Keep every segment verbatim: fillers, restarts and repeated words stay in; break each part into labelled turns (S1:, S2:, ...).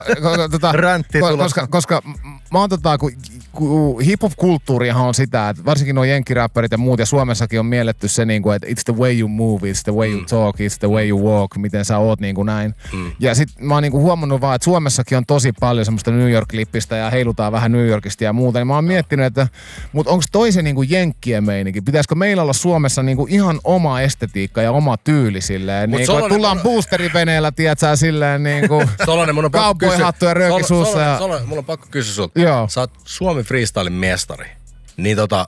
S1: tota,
S2: Räntti
S1: koska, koska mä oon tota, kun, kun hip-hop-kulttuurihan on sitä, että varsinkin nuo jenkkiräppärit ja muut, ja Suomessakin on mielletty se, niin kuin, että it's the way you move, it's the way you talk, it's the way you walk, miten sä oot niin kuin näin. Mm. Ja sit mä oon niin kuin huomannut vaan, että Suomessakin on tosi paljon semmoista New York-lippistä ja heilutaan vähän New Yorkista ja muuta. Niin mä oon miettinyt, että mut onko toi se niin kuin jenkkien meininki? Pitäisikö meillä olla Suomessa niin kuin ihan oma estetiikka ja oma tyyli silleen? Niin kuin, tullaan on... boosteriveneellä, tiedätkö, silleen niin kuin cowboyhattu ja rööki suussa. Ja...
S3: Solonen, mulla on pakko kysyä sulta.
S1: Joo.
S3: Sä oot Suomi freestylin mestari. Niin tota,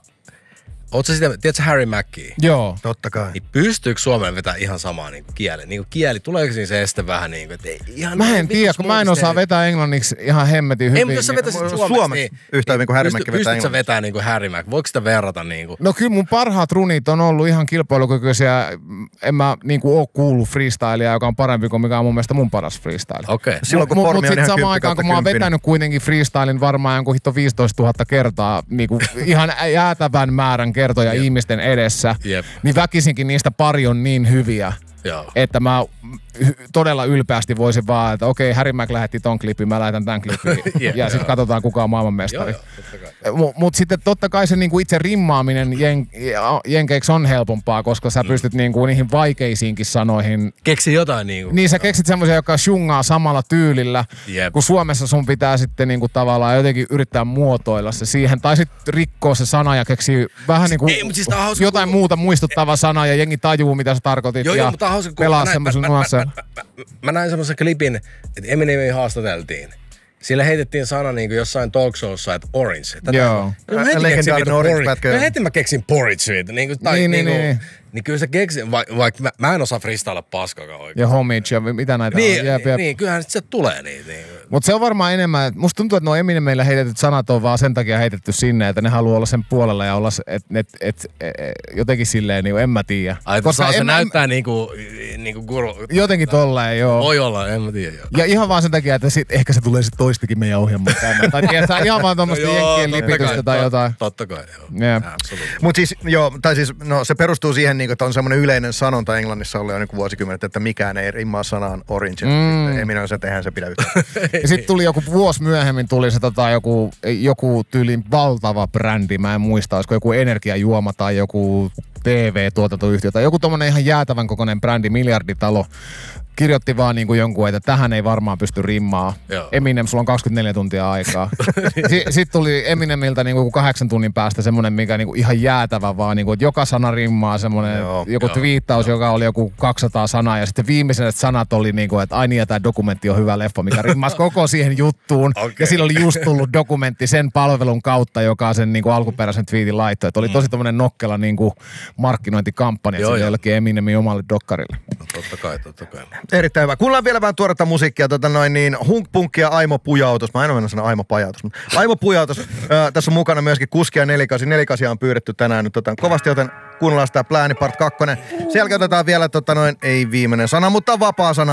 S3: oot sä sitä, tiedätkö Harry Mackie?
S1: Joo.
S2: Totta kai.
S3: Niin pystyykö Suomeen vetää ihan samaa niinku kieli? Niinku kieli, tuleeko siinä se este vähän niinku, että ei ihan...
S1: Mä en tiedä, kun mä en osaa vetää englanniksi ihan hemmetin hyvin.
S3: Ei, mutta jos sä vetäisit
S2: niin,
S3: suomeksi,
S2: suomeksi
S3: niin...
S2: yhtä hyvin kuin Harry Mackie vetää
S3: englanniksi. Pystytkö sä vetää niinku Harry Mac? Voiko sitä verrata niinku?
S1: No kyllä mun parhaat runit on ollut ihan kilpailukykyisiä. En mä niinku oo kuullut freestylia, joka on parempi kuin mikä on mun mielestä mun paras freestyle.
S3: Okei. Okay.
S2: Silloin kun
S1: Mut,
S2: Pormi
S1: mut
S2: on
S1: sit
S2: ihan
S1: samaan
S2: kymppi
S1: aikaan, kun
S2: kautta
S1: mä oon
S2: kympin.
S1: vetänyt kuitenkin freestylin varmaan jonkun hitto viisitoistatuhatta kertaa, niinku ihan jäätävän määrän kertoja
S3: Jep.
S1: ihmisten edessä,
S3: Jep.
S1: niin väkisinkin niistä pari on niin hyviä,
S3: Joo.
S1: että mä hy- todella ylpeästi voisin vaan, että okei, Harry Mac lähetti ton klipin, mä lähetän tän klipin,
S3: Jep,
S1: ja sitten katsotaan kuka on maailmanmestari.
S3: Joo, joo, totta kai.
S1: Mutta mut sitten totta kai se niinku itse rimmaaminen jen, jenkeiksi on helpompaa, koska sä mm. pystyt niinku niihin vaikeisiinkin sanoihin.
S3: Keksi jotain niinku.
S1: Niin sä keksit semmoisia, joka shungaa samalla tyylillä,
S3: Jep.
S1: kun Suomessa sun pitää sitten niinku tavallaan jotenkin yrittää muotoilla se siihen, tai sitten rikkoa se sana ja keksii vähän niinku
S3: Ei, mut siis tää on hauska,
S1: jotain
S3: kun...
S1: muuta muistuttava sana ja jengi tajuu, mitä sä tarkoitit,
S3: Joo,
S1: ja
S3: joo, mutta tää on hauska, kun
S1: pelaa
S3: mä näin-
S1: semmoisella
S3: mä- mä-
S1: nuassa.
S3: mä- mä- mä- Mä näin semmoisen klipin, että Eminemia haastateltiin. Sillä heitettiin sana niin kuin jossain talk showssa, että orange. Tätä
S1: Joo.
S3: Kyllä mä heti
S2: Legendaarinen
S3: keksin vittu
S2: orange-pätkä.
S3: porridge. Mä heti mä keksin porridge siitä. Niin, kuin, tai,
S1: Niin,
S3: niin,
S1: niin,
S3: niin,
S1: niin.
S3: niin kyllä se keksin, vaikka vaik mä, mä en osaa freestyle paskakaan oikein.
S1: Ja homage ja mitä näitä
S3: Niin,
S1: on. Jep, jep.
S3: niin, kyllähän sit se tulee niitä. Niin.
S1: Mutta se on varmaan enemmän, että musta tuntuu, että nuo Eminemillä heitetyt sanat on vaan sen takia heitetty sinne, että ne haluaa olla sen puolella ja olla, että et, et, et, jotenkin silleen, niin en mä tiedä.
S3: Ai, että saa se näyttää niinku, niinku guru.
S1: Jotenkin tolleen, joo.
S3: Voi olla, en mä tiedä. Joo.
S1: Ja ihan vaan sen takia, että sit, ehkä se tulee sit toistakin meidän ohjelmaan tänne. Tai tiedätkö, ihan vaan tuommoista
S3: No joo,
S1: jenkkien
S3: totta
S1: lipitystä
S3: kai,
S1: tai
S3: tot-
S1: jotain.
S3: Totta kai, joo.
S1: Jep.
S3: Absoluutti.
S2: Mutta siis, joo, tai siis, no se perustuu siihen, niin, että on semmoinen yleinen sanonta Englannissa ollut jo niin vuosikymmenet, että mikään ei rimmaa sanaan orange. Mm. Eminem on se, että eihän se pidä yhtään.
S1: Ja sitten tuli joku vuosi myöhemmin tuli se tota, joku, joku tyylin valtava brändi, mä en muista, olisiko joku energiajuoma tai joku T V-tuotantoyhtiö tai joku tommonen ihan jäätävän kokoinen brändi, miljarditalo. Kirjoitti vaan niinku jonkun, että tähän ei varmaan pysty rimmaa.
S3: Joo.
S1: Eminem, sulla on kaksikymmentäneljä tuntia aikaa. S- Sitten tuli Eminemiltä niinku kahdeksan tunnin päästä semmonen, mikä niinku ihan jäätävä vaan, niinku, että joka sana rimmaa semmonen,
S2: Joo,
S1: joku
S3: joo,
S1: twiittaus, joka oli joku kaksisataa sanaa. Ja sitten viimeiset sanat oli niinku, että ai niin, ja tää dokumentti on hyvä leffa, mikä rimmasi koko siihen juttuun.
S3: Okay.
S1: Ja sillä oli just tullut dokumentti sen palvelun kautta, joka sen niinku alkuperäisen twiitin laittoi. Että oli tosi tommonen nokkela niinku markkinointikampanja
S3: Joo,
S1: sille
S3: joo.
S1: jollekin Eminemin omalle dokkarille.
S3: No, totta kai, totta kai.
S2: Erittäin hyvä. Kuunnellaan vielä vähän tuoretta musiikkia, tota noin niin, Hunk Punk ja Aimo Pujautus. Mä en ole sanoa Aimo Pajautus, mutta Aimo Pujautus. Ää, tässä on mukana myöskin Kuski ja Nelikasi. Nelikasia on pyydetty tänään nyt tota, kovasti, joten kuunnellaan sitä Plääni part kakkonen. Sen jälkeen otetaan vielä tota noin, ei viimeinen sana, mutta vapaa sana.